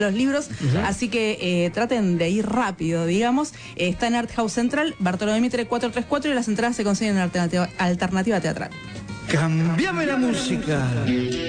los libros, así que traten de ir rápido, digamos. Está en Art House Central, Bartolomé Mitre 434, y las entradas se consiguen en Alternativa Teatral. Cambiame la música.